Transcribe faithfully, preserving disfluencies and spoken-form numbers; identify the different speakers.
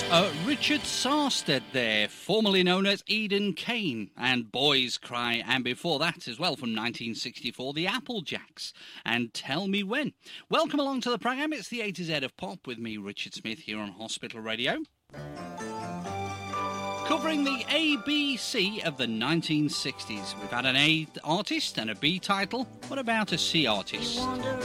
Speaker 1: Uh, Richard Sarstedt there, formerly known as Eden Kane, and Boys Cry, and before that as well from nineteen sixty-four, the Applejacks, and Tell Me When. Welcome along to the programme, it's the A to Z of Pop with me, Richard Smith, here on Hospital Radio. Covering the A B C of the nineteen sixties. We've had an A artist and a B title. What about a C artist?